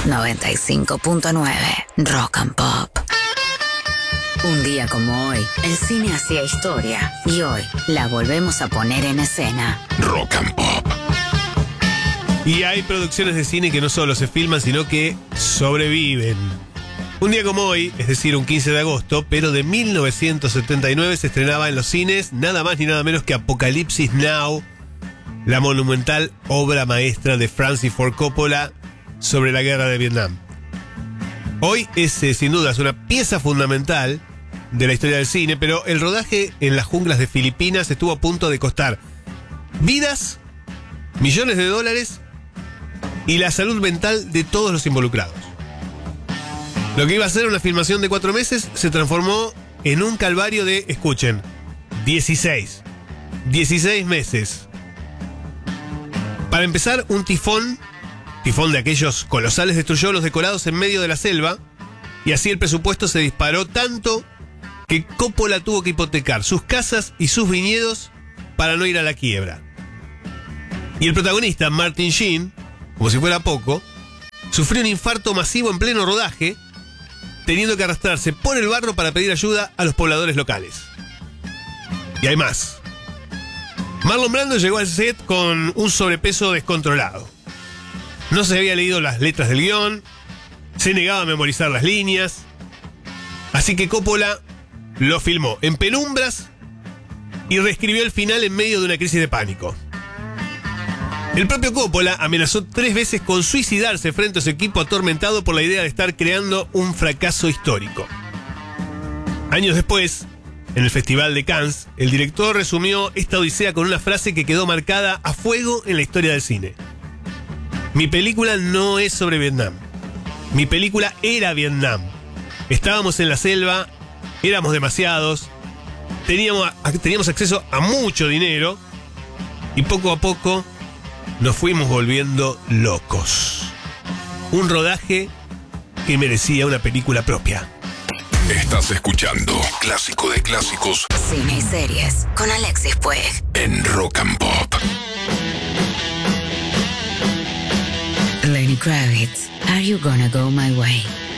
95.9 Rock and Pop. Un día como hoy, el cine hacía historia y hoy la volvemos a poner en escena. Rock and Pop. Y hay producciones de cine que no solo se filman, sino que sobreviven. Un día como hoy, es decir, un 15 de agosto, pero de 1979 se estrenaba en los cines nada más ni nada menos que Apocalipsis Now, la monumental obra maestra de Francis Ford Coppola sobre la guerra de Vietnam. Hoy es sin duda una pieza fundamental de la historia del cine, pero el rodaje en las junglas de Filipinas estuvo a punto de costar vidas, millones de dólares y la salud mental de todos los involucrados. Lo que iba a ser una filmación de 4 meses se transformó en un calvario de, escuchen, 16 meses. Para empezar, un tifón de aquellos colosales destruyó los decorados en medio de la selva y así el presupuesto se disparó tanto que Coppola tuvo que hipotecar sus casas y sus viñedos para no ir a la quiebra. Y el protagonista, Martin Sheen, como si fuera poco, sufrió un infarto masivo en pleno rodaje, teniendo que arrastrarse por el barro para pedir ayuda a los pobladores locales. Y hay más. Marlon Brando llegó al set con un sobrepeso descontrolado. No se había leído las letras del guión, se negaba a memorizar las líneas, así que Coppola lo filmó en penumbras y reescribió el final en medio de una crisis de pánico. El propio Coppola amenazó 3 veces con suicidarse frente a su equipo atormentado por la idea de estar creando un fracaso histórico. Años después, en el Festival de Cannes, el director resumió esta odisea con una frase que quedó marcada a fuego en la historia del cine. Mi película no es sobre Vietnam. Mi película era Vietnam. Estábamos en la selva, éramos demasiados, teníamos acceso a mucho dinero y poco a poco nos fuimos volviendo locos. Un rodaje que merecía una película propia. Estás escuchando Clásico de Clásicos, Cine y series con Alexis Puig en Rock and Pop. Lenny Kravitz, Are You Gonna Go My Way?